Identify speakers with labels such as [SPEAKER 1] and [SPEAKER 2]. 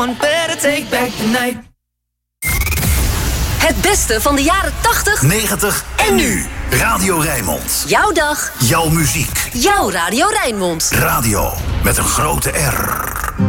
[SPEAKER 1] Better take back the night.
[SPEAKER 2] Het beste van de jaren 80,
[SPEAKER 3] 90 en nu. Radio Rijnmond.
[SPEAKER 2] Jouw dag.
[SPEAKER 3] Jouw muziek.
[SPEAKER 2] Jouw Radio Rijnmond.
[SPEAKER 3] Radio met een grote R.